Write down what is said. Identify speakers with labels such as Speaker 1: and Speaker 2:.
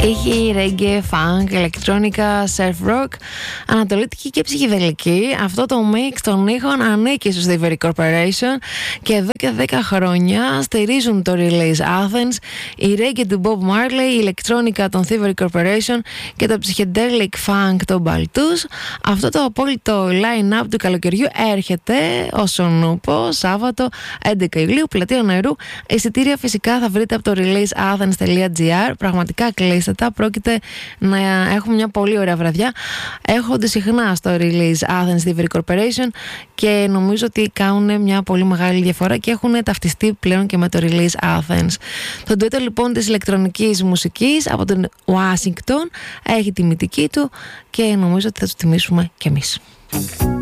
Speaker 1: Έχει reggae, funk, ηλεκτρόνικα, surf rock, ανατολίτικη και ψυχεδελική. Αυτό το mix των ήχων ανήκει στο Thievery Corporation και εδώ και 10 χρόνια στηρίζουν το release Athens, η reggae του Bob Marley, η ηλεκτρόνικα των Thievery Corporation και το psychedelic funk των Baltus. Αυτό το απόλυτο line-up του καλοκαιριού έρχεται ως ο Νούπο, Σάββατο 11 Ιουλίου, Πλατεία Νερού. Εισιτήρια φυσικά θα βρείτε από το releaseathens.gr. Πραγματικά κλείστε τα, πρόκειται να έχουμε μια πολύ ωραία βραδιά. Έρχονται συχνά στο Release Athens Thievery Corporation και νομίζω ότι κάνουν μια πολύ μεγάλη διαφορά και έχουν ταυτιστεί πλέον και με το Release Athens. Το ντουέτο λοιπόν της ηλεκτρονικής μουσικής από τον Ουάσιγκτον έχει τη μυτική του και νομίζω ότι θα τους τιμήσουμε κι εμείς.